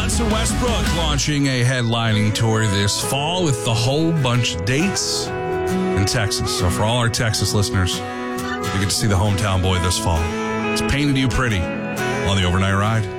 Russell Westbrook launching a headlining tour this fall with the whole bunch of dates in Texas. So for all our Texas listeners, you get to see the hometown boy this fall. It's Painted You Pretty on the Overnight Ride.